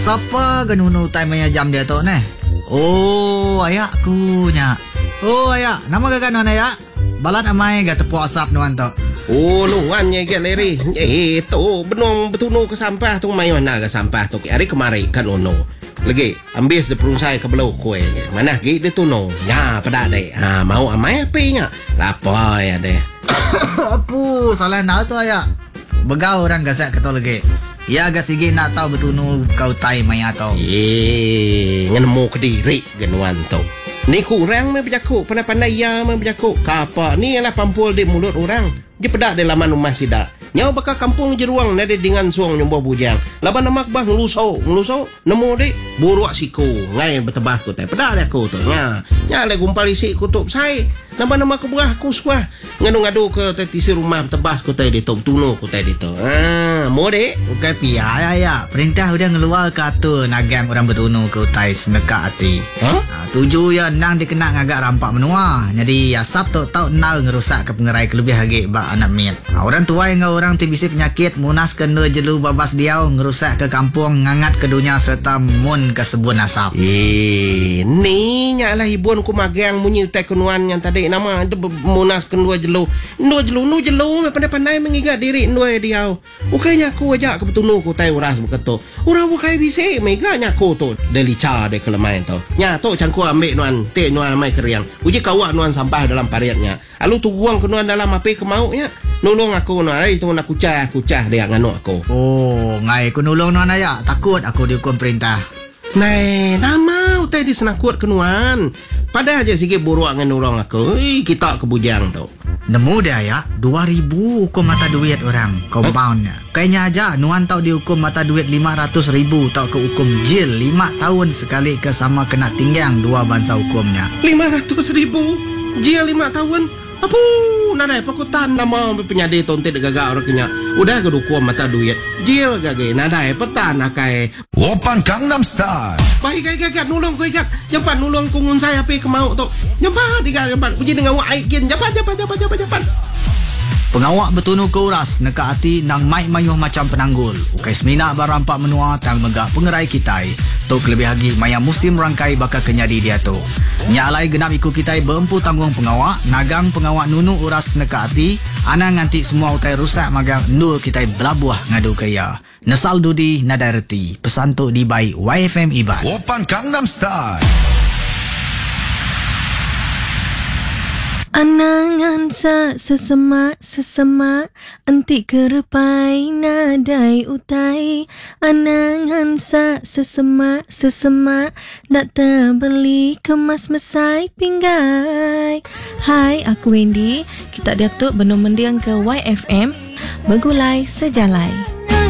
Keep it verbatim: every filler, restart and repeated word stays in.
Siapa genunu time maya jam dia tu ne? Oh, ayakku nya. Oh, ayak. Nama gak non ayak? Balat amai gak tepuk asap nuan tu. Oh, nuan nya gak leri. Eh, tu benong betunu ke sampah tu mai mana ke sampah tu. Hari kemari kan ono. Lagi ambil de perungsai ke belau kue. Mana gi de tuno. Nya pada deh. Ha, mau amai api nya. Lapo ya deh. Apu, salah nak tu ayak. Begau orang gasak keto lagi. Ya agak sigi nak tahu betunu kau tai maya tau. Eh, ngenemu ke diri genuan tu. Ni kurang me berjakuk, pandai-pandai ya me berjakuk. Kapa ni ialah pampul di mulut orang. Dia pedak di laman rumah sidak. Nyau bakal kampung jeruang nade dengan suang nyombo bujang. Laban namak bah ngeluso, ngeluso nemu di buruak siku. Ngai betebah ku teh. Pedak dia ku tu. Nya, nya le gumpal isi kutup sai. Laban nama ku berah ku suah. Ngadu-ngadu ke tisi rumah betebah ku teh di tu tunu ku teh di tu. Ah, mau dek. Bukan pia ya ya. Perintah udah ngeluar kata nagang orang betunu ke utai seneka hati. Huh? Ha, tuju ya nang dikena ngagak rampak menua. Jadi asap tu tau nal ngerusak ke pengerai kelebih hagi bak anak miet. Ha, orang tua yang orang tibisi penyakit munas kena jelu babas diau ngerusak ke kampung ngangat ke dunia serta mun ke sebun asap. Eh, ni nyalah ibuan ku magang munyi utai kenuan yang tadi nama itu munas kedua jelu. Dua jelu, nu jelu pandai-pandai mengigat diri dua diau. Ukainya aku ajak ke betunu ku tai uras beketo. Urang bukai bisi meganya ku tu delica de kelemain tu. Nya tu cangku ambil nuan, te nuan mai keriang. Uji kawak nuan sampah dalam pariatnya. Alu tu buang ke nuan dalam api kemaunya. Nolong aku nuan, ai tu nak kucah, kucah dia nganu aku. Oh, ngai ku nolong nuan ayak. Takut aku dihukum perintah. Nai, nama utai di senakut kenuan. Pada aja sikit buruak dengan orang aku. Ui, kita kebujang tu. Nemu dia ya, dua ribu hukum mata duit orang, compoundnya. Kayaknya aja, nuan tau dihukum mata duit lima ratus ribu, tau ke hukum jil lima tahun sekali ke sama kena tinggang dua bangsa hukumnya. lima ratus ribu? Jil lima tahun? Apa? Nadai pakutan nama penyadi tonte de gaga orang kenya. Udah ke hukum mata duit. Jil gage, nadai petan akai. Open Gangnam Style. Baik gage gage nulung ku ikat. Jampan nulung ku ngun saya api kemau tu. Jampan diga jampan. Uji dengan wak aikin. Jampan jampan jampan jampan jampan. Pengawak betunu ke uras neka hati nang mai mayuh macam penanggul. Ukai semina barampak menua tang megak pengerai kitai. Tok lebih lagi maya musim rangkai bakal kenyadi dia tu. Nyalai genap ikut kitai berempu tanggung pengawak. Nagang pengawak nunu uras neka hati. Ana nganti semua utai rusak magang nul kitai belabuah ngadu kaya. Nesal dudi nadai reti. Pesan tu di by Y F M Iban. Open Gangnam Style. Anangan sa sesemak sesemak antik kerepai nadai utai. Anangan sa sesemak sesemak nak terbeli kemas mesai pinggai. Hai, aku Wendy. Kita datuk benung mendiang ke Y F M. Begulai sejalai.